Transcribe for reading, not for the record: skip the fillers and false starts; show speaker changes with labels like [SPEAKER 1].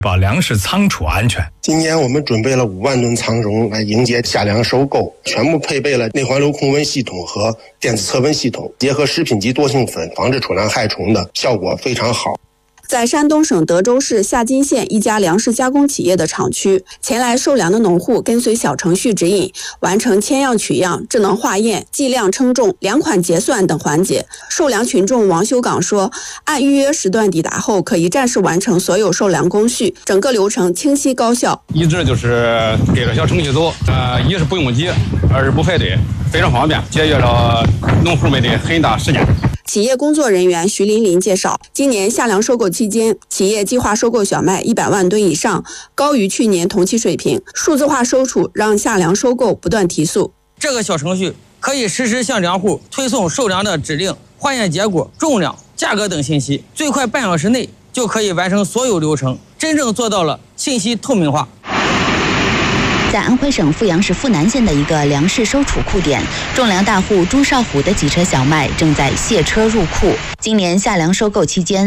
[SPEAKER 1] 保粮食仓储安全。
[SPEAKER 2] 今年我们准备了5万吨仓容来迎接夏粮收购，全部配备了内环流控温系统和电子测温系统，结合食品级多性粉防治储粮害虫的效果非常好。
[SPEAKER 3] 在山东省德州市夏津县一家粮食加工企业的厂区，前来收粮的农户跟随小程序指引，完成签样取样、智能化验、计量称重、粮款结算等环节。受粮群众王修岗说，按预约时段抵达后，可以暂时完成所有受粮工序，整个流程清晰高效。
[SPEAKER 4] 一直就是给着小程序走，一是不用急，二是不排队，非常方便，节约了农户们的很大时间。
[SPEAKER 3] 企业工作人员徐琳琳介绍，今年夏粮收购期间，企业计划收购小麦100万吨以上，高于去年同期水平。数字化收储让夏粮收购不断提速。
[SPEAKER 5] 这个小程序可以实时向粮户推送收粮的指令、化验结果、重量、价格等信息，最快半小时内就可以完成所有流程，真正做到了信息透明化。
[SPEAKER 6] 在安徽省阜阳市阜南县的一个粮食收储库点，种粮大户朱少虎的几车小麦正在卸车入库。今年夏粮收购期间，